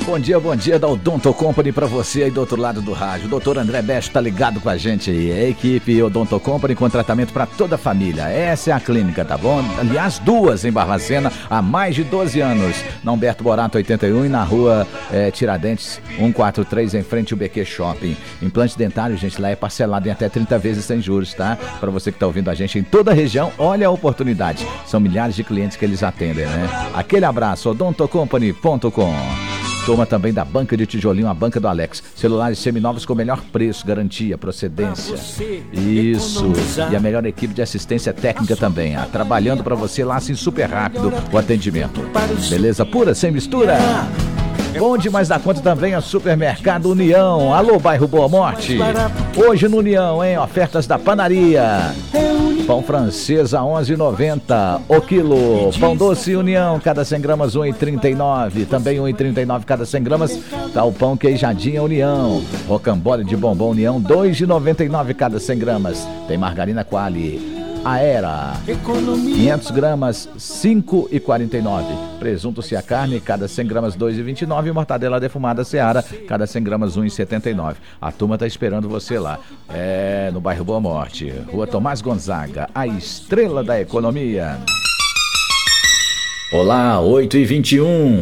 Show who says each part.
Speaker 1: Bom dia da Odonto Company pra você aí do outro lado do rádio. O doutor André Becho tá ligado com a gente aí. A equipe Odonto Company com tratamento pra toda a família. Essa é a clínica, tá bom? Aliás, duas em Barbacena há mais de 12 anos. Na Humberto Borato 81 e na rua Tiradentes 143 em frente ao BQ Shopping. Implante dentário, gente, lá é parcelado em até 30 vezes sem juros, tá? Pra você que tá ouvindo a gente em toda a região, olha a oportunidade. São milhares de clientes que eles atendem, né? Aquele abraço, odontocompany.com. Turma também da Banca de Tijolinho, a Banca do Alex. Celulares seminovos com o melhor preço, garantia, procedência. Isso. E a melhor equipe de assistência técnica também. Trabalhando pra você lá assim super rápido o atendimento. Beleza pura, sem mistura? Bom demais da conta também é Supermercado União. Alô, bairro Boa Morte. Hoje no União, hein? Ofertas da panaria. Pão francês a R$11,90 o quilo. Pão doce União, cada 100 gramas R$1,39. Também R$1,39 cada 100 gramas. Tá o pão queijadinha União. Rocambole de bombom União, R$2,99 cada 100 gramas. Tem margarina Quali Aera, 500 gramas, R$5,49. Presunto Cia Carne, cada 100 gramas, R$2,29. Mortadela defumada Seara, cada 100 gramas, R$1,79. A turma tá esperando você lá. No bairro Boa Morte, Rua Tomás Gonzaga, a estrela da economia. Olá, 8h21.